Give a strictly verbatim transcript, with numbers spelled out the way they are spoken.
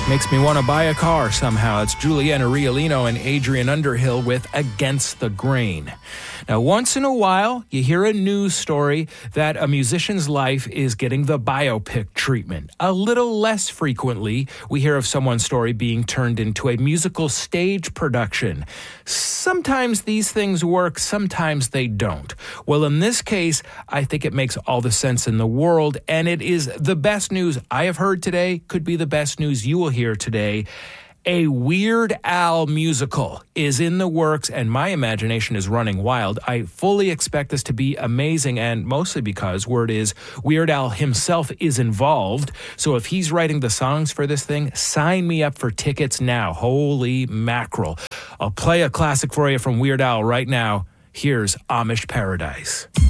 Makes me want to buy a car somehow. It's Juliana Riolino and Adrian Underhill with Against the Grain. Now, once in a while, you hear a news story that a musician's life is getting the biopic treatment. A little less frequently, we hear of someone's story being turned into a musical stage production. Sometimes these things work, sometimes they don't. Well, in this case, I think it makes all the sense in the world, and it is the best news I have heard today, could be the best news you will hear today. A Weird Al musical is in the works, and my imagination is running wild. I fully expect this to be amazing, and mostly because, word is, Weird Al himself is involved. So if he's writing the songs for this thing, sign me up for tickets now. Holy mackerel. I'll play a classic for you from Weird Al right now. Here's Amish Paradise.